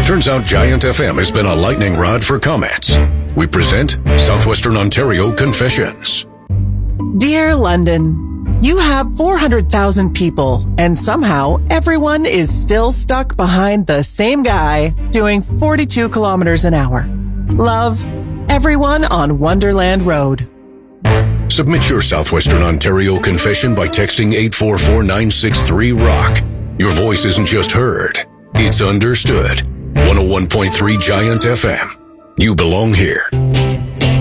Turns out Giant FM has been a lightning rod for comments. We present Southwestern Ontario Confessions. Dear London, you have 400,000 people, and somehow everyone is still stuck behind the same guy doing 42 kilometers an hour. Love, everyone on Wonderland Road. Submit your Southwestern Ontario confession by texting 844-963-ROCK. Your voice isn't just heard, it's understood. 101.3 Giant FM. You belong here.